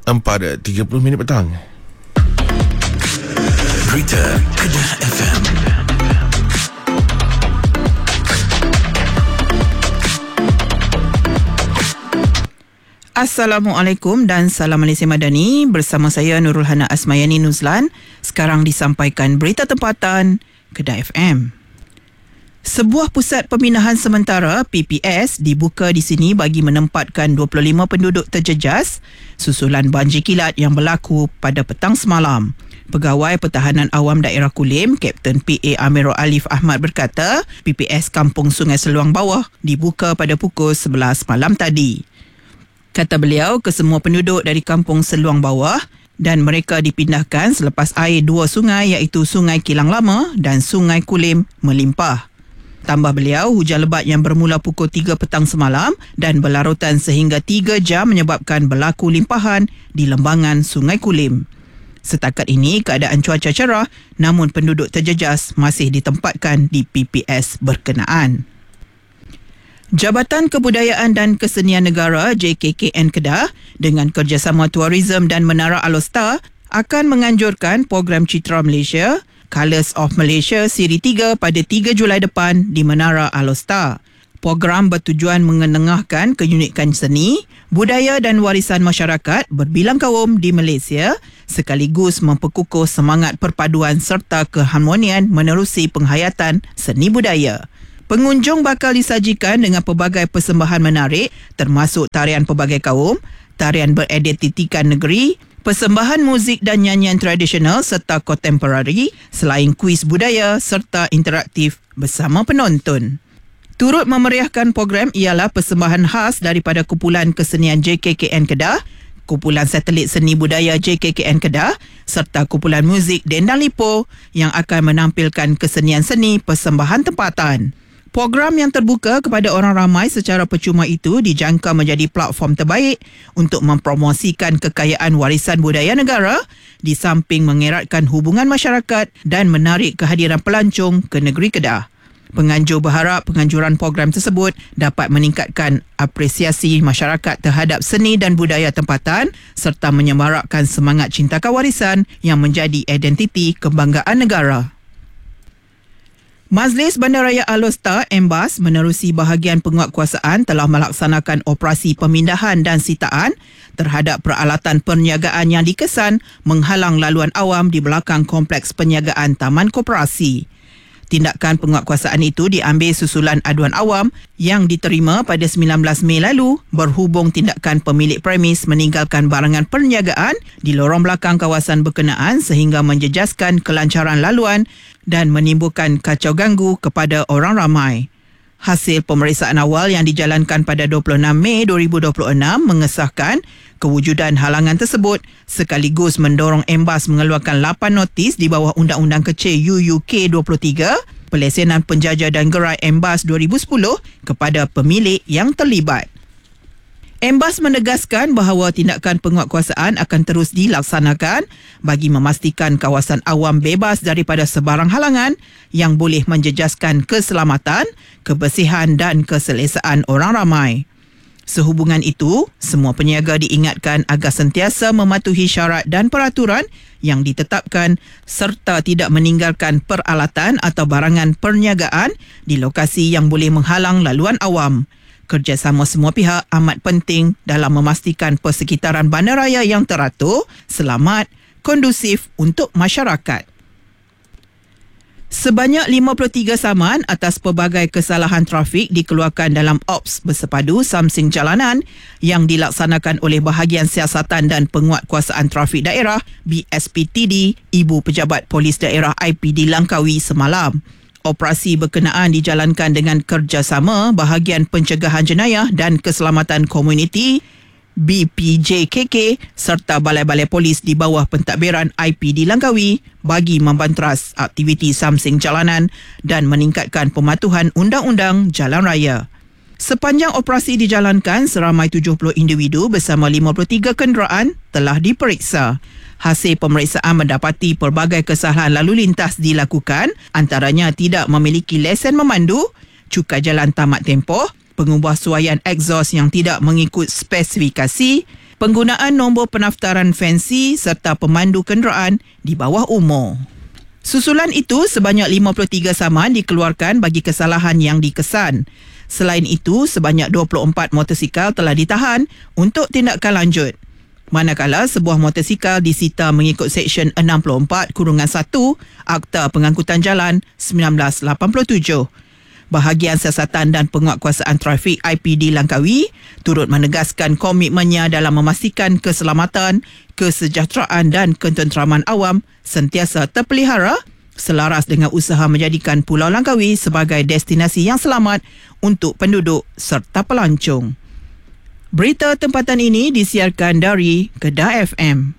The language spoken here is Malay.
4:30 petang. Berita Kedah FM. Assalamualaikum dan salam Malaysia Madani. Bersama saya Nurul Hana Asmayani Nuzlan. Sekarang disampaikan berita tempatan Kedah FM. Sebuah pusat pemindahan sementara PPS dibuka di sini bagi menempatkan 25 penduduk terjejas susulan banjir kilat yang berlaku pada petang semalam. Pegawai Pertahanan Awam Daerah Kulim, Kapten PA Amirul Alif Ahmad berkata, PPS Kampung Sungai Seluang Bawah dibuka pada pukul 11 malam tadi. Kata beliau, kesemua penduduk dari Kampung Seluang Bawah dan mereka dipindahkan selepas air dua sungai iaitu Sungai Kilang Lama dan Sungai Kulim melimpah. Tambah beliau, hujan lebat yang bermula pukul 3 petang semalam dan berlarutan sehingga 3 jam menyebabkan berlaku limpahan di lembangan Sungai Kulim. Setakat ini, keadaan cuaca cerah namun penduduk terjejas masih ditempatkan di PPS berkenaan. Jabatan Kebudayaan dan Kesenian Negara JKKN Kedah dengan kerjasama Tourism dan Menara Alostar akan menganjurkan program Citra Malaysia Colours of Malaysia Siri 3 pada 3 Julai depan di Menara Alostar. Program bertujuan mengenengahkan keunikan seni, budaya dan warisan masyarakat berbilang kaum di Malaysia sekaligus memperkukuh semangat perpaduan serta keharmonian menerusi penghayatan seni budaya. Pengunjung bakal disajikan dengan pelbagai persembahan menarik termasuk tarian pelbagai kaum, tarian beridentitikan negeri, persembahan muzik dan nyanyian tradisional serta kontemporari selain kuis budaya serta interaktif bersama penonton. Turut memeriahkan program ialah persembahan khas daripada Kumpulan Kesenian JKKN Kedah, Kumpulan Satelit Seni Budaya JKKN Kedah serta Kumpulan Muzik Dendang Lipo yang akan menampilkan kesenian seni persembahan tempatan. Program yang terbuka kepada orang ramai secara percuma itu dijangka menjadi platform terbaik untuk mempromosikan kekayaan warisan budaya negara di samping mengeratkan hubungan masyarakat dan menarik kehadiran pelancong ke negeri Kedah. Penganjur berharap penganjuran program tersebut dapat meningkatkan apresiasi masyarakat terhadap seni dan budaya tempatan serta menyemarakkan semangat cinta warisan yang menjadi identiti kebanggaan negara. Majlis Bandaraya Alostar MBAS menerusi bahagian penguatkuasaan telah melaksanakan operasi pemindahan dan sitaan terhadap peralatan perniagaan yang dikesan menghalang laluan awam di belakang kompleks perniagaan Taman Koperasi. Tindakan penguatkuasaan itu diambil susulan aduan awam yang diterima pada 19 Mei lalu berhubung tindakan pemilik premis meninggalkan barangan perniagaan di lorong belakang kawasan berkenaan sehingga menjejaskan kelancaran laluan dan menimbulkan kacau ganggu kepada orang ramai. Hasil pemeriksaan awal yang dijalankan pada 26 Mei 2026 mengesahkan kewujudan halangan tersebut sekaligus mendorong MBAS mengeluarkan 8 notis di bawah Undang-Undang Kecil UUK 23, Pelesenan Penjaja dan Gerai MBAS 2010 kepada pemilik yang terlibat. MBAS menegaskan bahawa tindakan penguatkuasaan akan terus dilaksanakan bagi memastikan kawasan awam bebas daripada sebarang halangan yang boleh menjejaskan keselamatan, kebersihan dan keselesaan orang ramai. Sehubungan itu, semua peniaga diingatkan agar sentiasa mematuhi syarat dan peraturan yang ditetapkan serta tidak meninggalkan peralatan atau barangan perniagaan di lokasi yang boleh menghalang laluan awam. Kerjasama semua pihak amat penting dalam memastikan persekitaran bandaraya yang teratur, selamat, kondusif untuk masyarakat. Sebanyak 53 saman atas pelbagai kesalahan trafik dikeluarkan dalam Ops Bersepadu Samsing Jalanan yang dilaksanakan oleh Bahagian Siasatan dan Penguatkuasaan Trafik Daerah BSPTD Ibu Pejabat Polis Daerah IPD Langkawi semalam. Operasi berkenaan dijalankan dengan kerjasama Bahagian Pencegahan Jenayah dan Keselamatan Komuniti BPJKK serta balai-balai polis di bawah pentadbiran IPD Langkawi bagi membanteras aktiviti samsing jalanan dan meningkatkan pematuhan undang-undang jalan raya. Sepanjang operasi dijalankan, seramai 70 individu bersama 53 kenderaan telah diperiksa. Hasil pemeriksaan mendapati pelbagai kesalahan lalu lintas dilakukan, antaranya tidak memiliki lesen memandu, cukai jalan tamat tempoh, pengubah suaian egzos yang tidak mengikut spesifikasi, penggunaan nombor pendaftaran fancy serta pemandu kenderaan di bawah umur. Susulan itu, sebanyak 53 saman dikeluarkan bagi kesalahan yang dikesan. Selain itu, sebanyak 24 motosikal telah ditahan untuk tindakan lanjut. Manakala sebuah motosikal disita mengikut Seksyen 64-1 Akta Pengangkutan Jalan 1987. Bahagian Siasatan dan Penguatkuasaan Trafik IPD Langkawi turut menegaskan komitmennya dalam memastikan keselamatan, kesejahteraan dan ketenteraman awam sentiasa terpelihara selaras dengan usaha menjadikan Pulau Langkawi sebagai destinasi yang selamat untuk penduduk serta pelancong. Berita tempatan ini disiarkan dari Kedah FM.